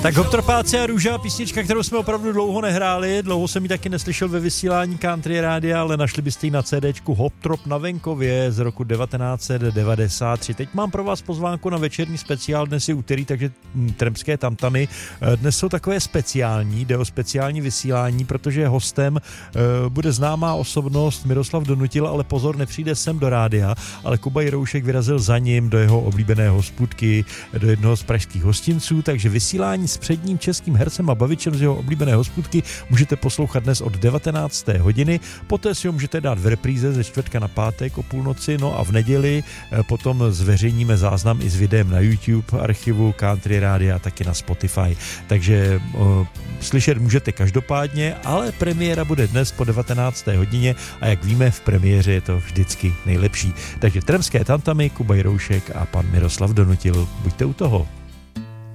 Tak Hoptropáci a Růža, písnička, kterou jsme opravdu dlouho nehráli, dlouho jsem ji taky neslyšel ve vysílání Country Rádia, ale našli byste ji na CDčku Hoptrop na venkově z roku 1993. Teď mám pro vás pozvánku na večerní speciál, dnes je úterý, takže Tremské tamtamy. Dnes jsou takové speciální, jde o speciální vysílání, protože hostem bude známá osobnost Miroslav Donutil, ale pozor, nepřijde sem do rádia, ale Kuba Jiroušek vyrazil za ním do jeho oblíbené hospůdky, do jednoho z pražských hostinců, takže vysílání s předním českým hercem a bavičem z jeho oblíbené hospůdky můžete poslouchat dnes od 19. hodiny, poté si ho můžete dát v repríze ze čtvrtka na pátek o půlnoci, no a v neděli potom zveřejníme záznam i s videem na YouTube, archivu Country Rádia a taky na Spotify, takže slyšet můžete každopádně, ale premiéra bude dnes po 19. hodině a jak víme, v premiéře je to vždycky nejlepší. Takže Tremské tamtamy, Kuba Jiroušek a pan Miroslav Donutil, buďte u toho.